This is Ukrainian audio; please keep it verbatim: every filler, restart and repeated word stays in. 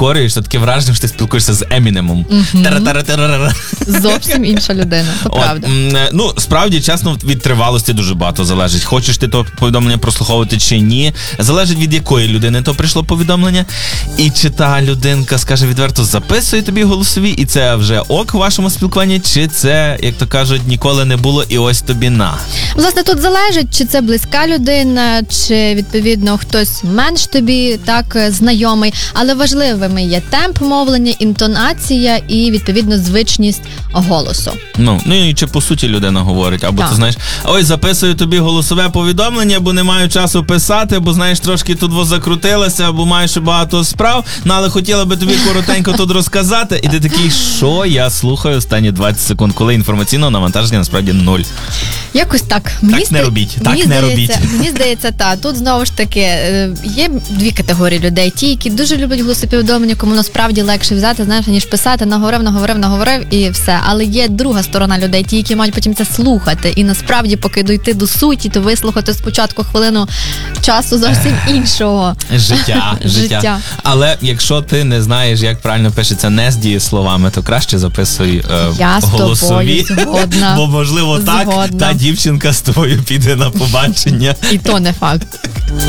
підкорюєшся, таке враження, що ти спілкуєшся з Емінемом. Mm-hmm. Зовсім інша людина, це От, правда. Ну, справді, чесно, від тривалості дуже багато залежить. Хочеш ти то повідомлення прослуховувати чи ні. Залежить від якої людини то прийшло повідомлення. І чи та людинка, скаже відверто, записує тобі голосові, і це вже ок в вашому спілкуванні, чи це, як то кажуть, ніколи не було і ось тобі на. Власне, тут залежить, чи це близька людина, чи, відповідно, хтось менш тобі так знайомий. Але важливими є темп мовлення, інтонація і, відповідно, звичність голосу. Ну, ну і чи по суті людина говорить, або так. ти знаєш, ой, записую тобі голосове повідомлення, бо не маю часу писати, бо, знаєш, трошки тут во закрутилася, або маєш багато справ, ну, але хотіла би тобі коротенько тут розказати, і ти такий, що я слухаю останні двадцять секунд, коли інформаційного навантаження насправді нуль. Якось так. Мені так не робіть, так мені не здається, робіть. Мені здається, так. Тут знову ж таки є дві категорії людей. Ті, які дуже люблять голосоповідомлення, кому насправді легше взяти, знаєш, ніж писати, наговорив, наговорив, наговорив і все. Але є друга сторона людей, ті, які мають потім це слухати. І насправді, поки дійти до суті, то вислухати спочатку хвилину часу зовсім іншого. Життя, життя. життя. Але якщо ти не знаєш, як правильно пишеться не з дієсловами, то краще записуй е, Я голосові. з тобою згодна. Бо, можливо, так Згодна. та дівчинка з тобою піде на побачення. І то не факт.